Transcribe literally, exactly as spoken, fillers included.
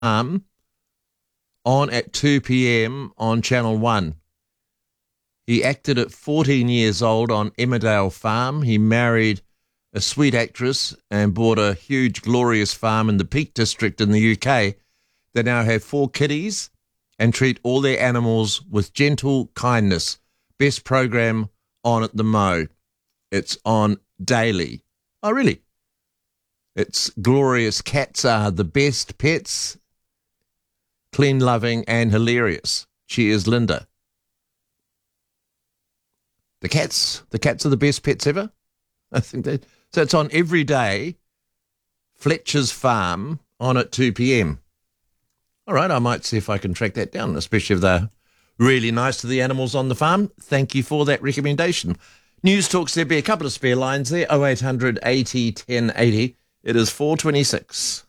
Farm on at two p.m. on Channel one. He acted at fourteen years old on Emmerdale Farm. He married a sweet actress and bought a huge, glorious farm in the Peak District in the U K. They now have four kiddies and treat all their animals with gentle kindness. Best program on at the Mo. It's on daily. Oh, really? It's glorious. Cats are the best pets. Clean, loving, and hilarious. Cheers, Linda. The cats, the cats are the best pets ever. I think that. So it's on every day. Fletcher's Farm on at two p.m. All right, I might see if I can track that down, especially if they're really nice to the animals on the farm. Thank you for that recommendation. News Talks, there'll be a couple of spare lines there. oh eight hundred eighty ten eighty. It is four twenty-six.